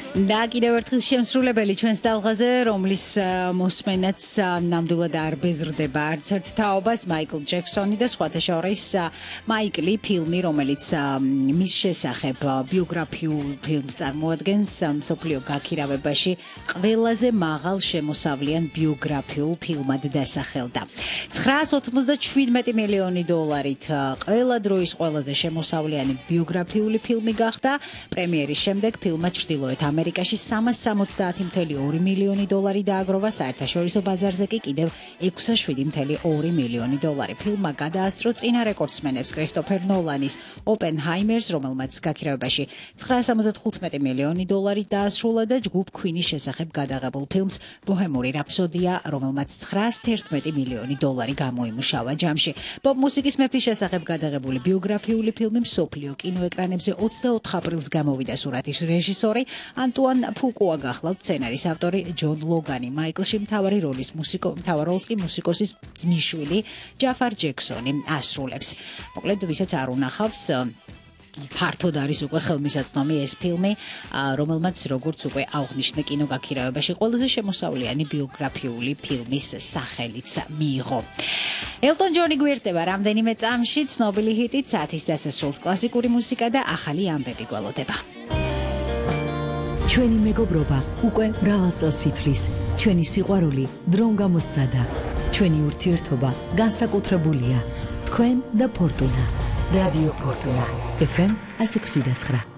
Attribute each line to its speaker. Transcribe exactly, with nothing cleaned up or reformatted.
Speaker 1: და კიდევ ერთხელ შემსრულებელი ჩვენს ტალღაზე, რომლის მოსმენაც ნამდვილად არ ბეზრდება არც ერთ თაობას, მაიკლ ჯექსონი და სხვათა შორის მაიკლი ფილმი, რომელიც მის შესახებ ბიოგრაფიულ ფილმს წარმოადგენს, მსოფლიო გაქირავებაში ყველაზე მაღალ შემოსავლიან ბიოგრაფიულ ფილმად დასახელდა. ცხრაას ოცდაშვიდმეტი მილიონი დოლარით ყველა დროის ყველაზე შემოსავლიანი ბიოგრაფიული ფილმი გახდა. პრემიერის შემდეგ ფილმმა ჩრდილოეთ ამერიკაში სამას სამოცდაათი მილიონი ორი მილიონი დოლარი დააგროვა, საერთაშორისო ბაზარზე კი კიდევ ექვსას შვიდი მილიონი ორი მილიონი დოლარი. ფილმმა გადაასწრო წინა რეკორდსმენებს კრისტოფერ ნოლანის ოპენჰაიმერს, რომელმაც გაქირავებაში ცხრაას ოცდათხუთმეტი მილიონი დოლარი დაასრულა და ჯგუფ ქვინის შესახებ გადაღებულ ფილმს ბოჰემური რაფსოდია, რომელმაც ცხრაას თერთმეტი მილიონი დოლარი გამოიმუშავა ჯამში. პოპ მუსიკის მეფის შესახებ გადაღებული ბიოგრაფიული ფილმი მსოფლიო კინოეკრანებზე ოცდაოთხ აპრილს გამოვიდა. სურათის რეჟისორი ანტუან ფუკუა გახლავთ, სცენარის ავტორი ჯონ ლოგანი. მაიკლში მთავარი როლის მუსიკო მთავარ როლს კი მუსიკოსის ძმისშვილი ჯაფარ ჯექსონი ასრულებს. მოკლედ, ვისაც არ უნახავს, ფართოდ არის უკვე ხელმისაწვდომი ეს ფილმი, რომელმაც როგორც უკვე აღვნიშნე კინოგაქირავებაში ყველაზე შემოსავლიანი ბიოგრაფიული ფილმის სახელიც მიიღო. ელტონ ჯონი გვერდება რამდენიმე წამში, ცნობილი ჰიტით საათის დასასრულს კლასიკური მუსიკა და ახალი ამბები გველოდება.
Speaker 2: ჩვენი მეგობრობა უკვე მრავალ წელს ითვლის, ჩვენი სიყვარული დრომ გამოსცადა, ჩვენი ურთიერთობა განსაკუთრებულია, თქვენ და ფორტუნა. რადიო ფორტუნა, ეფ ემ εκατი ექვსი და ცხრა.